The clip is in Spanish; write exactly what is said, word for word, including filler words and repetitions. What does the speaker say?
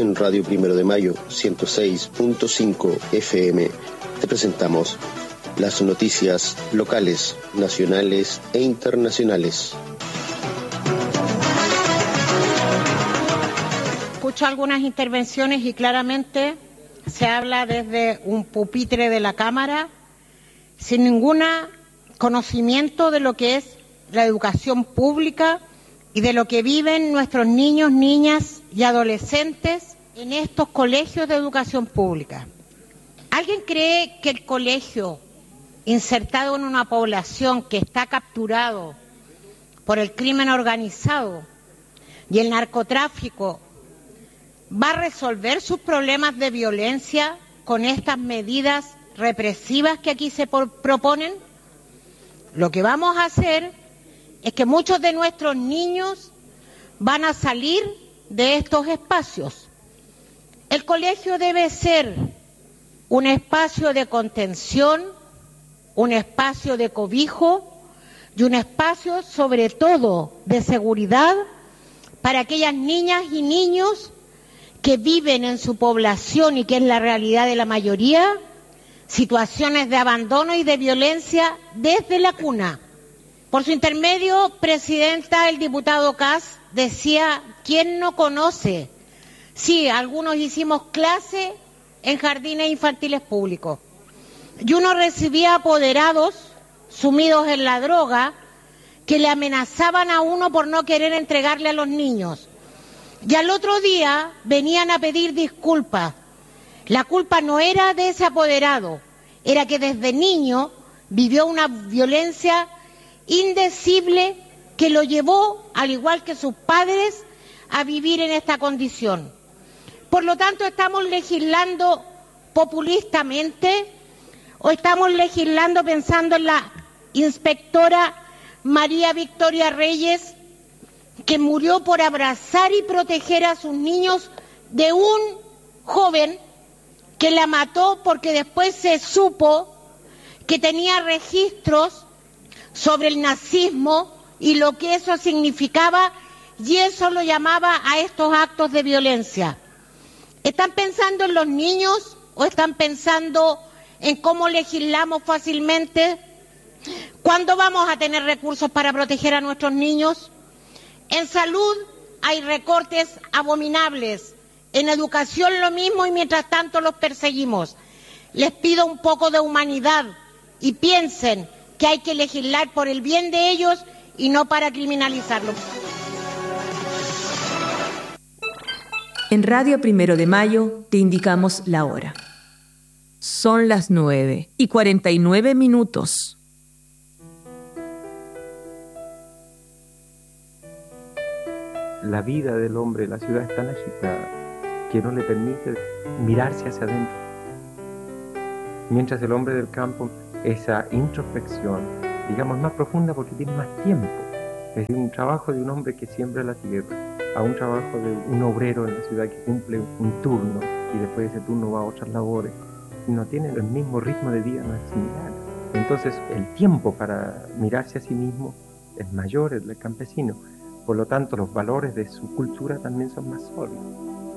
en Radio Primero de Mayo ciento seis punto cinco F M te presentamos las noticias locales, nacionales e internacionales. Escucho algunas intervenciones y claramente se habla desde un pupitre de la Cámara sin ningún conocimiento de lo que es la educación pública y de lo que viven nuestros niños, niñas y adolescentes en estos colegios de educación pública. ¿Alguien cree que el colegio, insertado en una población que está capturado por el crimen organizado y el narcotráfico, va a resolver sus problemas de violencia con estas medidas represivas que aquí se proponen? Lo que vamos a hacer es que muchos de nuestros niños van a salir de estos espacios. El colegio debe ser un espacio de contención, un espacio de cobijo y un espacio, sobre todo, de seguridad para aquellas niñas y niños que viven en su población y que es la realidad de la mayoría, situaciones de abandono y de violencia desde la cuna. Por su intermedio, Presidenta, el diputado Kass decía, ¿quién no conoce? Sí, algunos hicimos clase en jardines infantiles públicos. Y uno recibía apoderados sumidos en la droga que le amenazaban a uno por no querer entregarle a los niños. Y al otro día venían a pedir disculpas. La culpa no era de ese apoderado, era que desde niño vivió una violencia indecible que lo llevó, al igual que sus padres, a vivir en esta condición. Por lo tanto, ¿estamos legislando populistamente o estamos legislando pensando en la inspectora María Victoria Reyes, que murió por abrazar y proteger a sus niños de un joven que la mató porque después se supo que tenía registros sobre el nazismo y lo que eso significaba, y eso lo llamaba a estos actos de violencia? ¿Están pensando en los niños o están pensando en cómo legislamos fácilmente? ¿Cuándo vamos a tener recursos para proteger a nuestros niños? En salud hay recortes abominables, en educación lo mismo y mientras tanto los perseguimos. Les pido un poco de humanidad y piensen que hay que legislar por el bien de ellos y no para criminalizarlos. En Radio Primero de Mayo te indicamos la hora. Son las nueve y cuarenta y nueve minutos. La vida del hombre en la ciudad es tan agitada que no le permite mirarse hacia adentro. Mientras el hombre del campo, esa introspección, digamos, más profunda porque tiene más tiempo. Es decir, un trabajo de un hombre que siembra la tierra, a un trabajo de un obrero en la ciudad que cumple un turno y después de ese turno va a otras labores. No tiene el mismo ritmo de vida, no es similar. Entonces, el tiempo para mirarse a sí mismo es mayor, el del campesino. Por lo tanto, los valores de su cultura también son más sólidos.